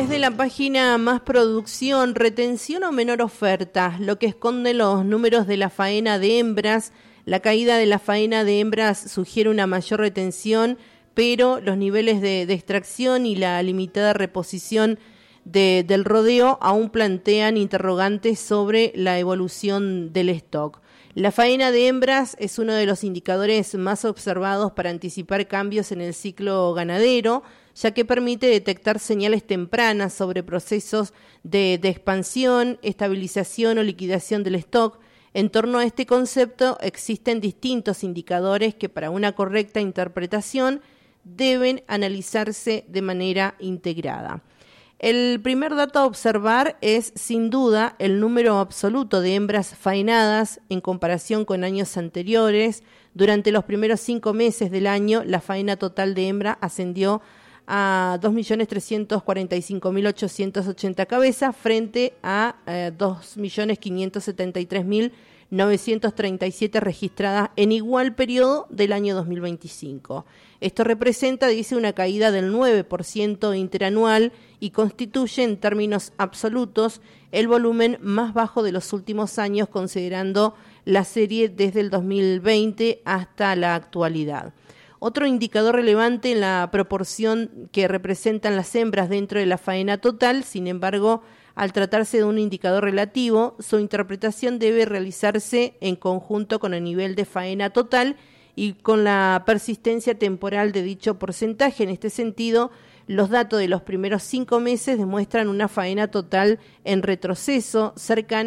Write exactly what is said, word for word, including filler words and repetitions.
través de la página Más Producción, retención o menor oferta, lo que esconde los números de la faena de hembras. La caída de la faena de hembras sugiere una mayor retención, pero los niveles de, de extracción y la limitada reposición de, del rodeo aún plantean interrogantes sobre la evolución del stock. La faena de hembras es uno de los indicadores más observados para anticipar cambios en el ciclo ganadero, ya que permite detectar señales tempranas sobre procesos de, de expansión, estabilización o liquidación del stock. En torno a este concepto existen distintos indicadores que para una correcta interpretación deben analizarse de manera integrada. El primer dato a observar es, sin duda, el número absoluto de hembras faenadas en comparación con años anteriores. Durante los primeros cinco meses del año, la faena total de hembra ascendió a dos millones trescientos cuarenta y cinco mil ochocientos ochenta cabezas frente a eh, dos millones quinientos setenta y tres mil novecientos treinta y siete registradas en igual periodo del año dos mil veinticinco. Esto representa, dice, una caída del nueve por ciento interanual y constituye en términos absolutos el volumen más bajo de los últimos años, considerando la serie desde el dos mil veinte hasta la actualidad. Otro indicador relevante en la proporción que representan las hembras dentro de la faena total, sin embargo, al tratarse de un indicador relativo, su interpretación debe realizarse en conjunto con el nivel de faena total y con la persistencia temporal de dicho porcentaje. En este sentido, los datos de los primeros cinco meses demuestran una faena total en retroceso cercana